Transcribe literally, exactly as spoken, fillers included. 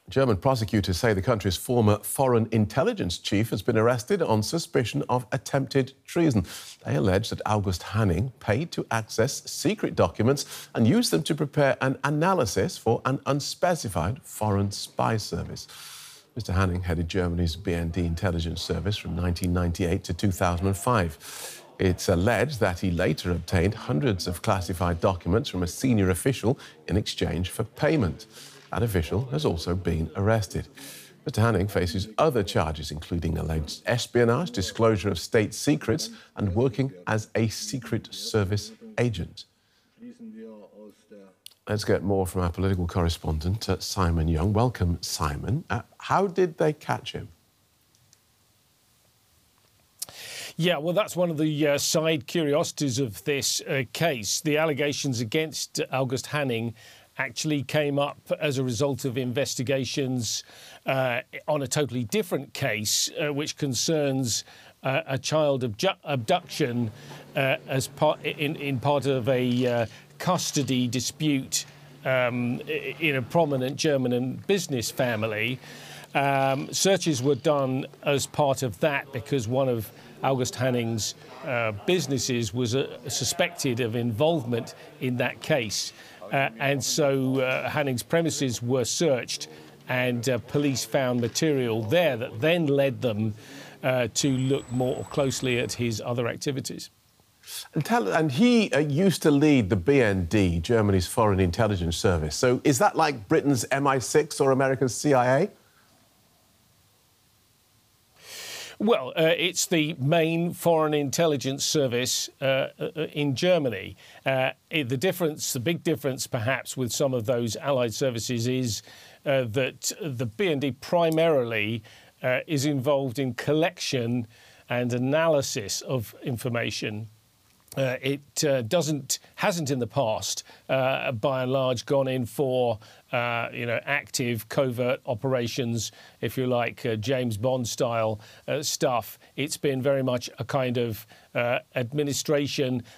German prosecutors say the country's former foreign intelligence chief has been arrested on suspicion of attempted treason. They allege that August Hanning paid to access secret documents and used them to prepare an analysis for an unspecified foreign spy service. Mister Hanning headed Germany's B N D intelligence service from nineteen ninety-eight to two thousand five. It's alleged that he later obtained hundreds of classified documents from a senior official in exchange for payment. That official has also been arrested. Mister Hanning faces other charges, including alleged espionage, disclosure of state secrets, and working as a Secret Service agent. Let's get more from our political correspondent, uh, Simon Young. Welcome, Simon. Uh, how did they catch him? Yeah, well, that's one of the uh, side curiosities of this uh, case. The allegations against August Hanning actually came up as a result of investigations uh, on a totally different case, uh, which concerns uh, a child abju- abduction uh, as part in, in part of a uh, custody dispute um, in a prominent German business family. Um, searches were done as part of that because one of August Hanning's uh, businesses was uh, suspected of involvement in that case. Uh, and so uh, Hanning's premises were searched and uh, police found material there that then led them uh, to look more closely at his other activities. And, tell, and he uh, used to lead the B N D, Germany's Foreign Intelligence Service. So is that like Britain's M I six or America's C I A? Well, uh, it's the main foreign intelligence service uh, in Germany. Uh, it, the difference, the big difference perhaps with some of those allied services is uh, that the B N D primarily uh, is involved in collection and analysis of information. Uh, it uh, doesn't, hasn't in the past, uh, by and large, gone in for, uh, you know, active covert operations, if you like, uh, James Bond style uh, stuff. It's been very much a kind of uh, administration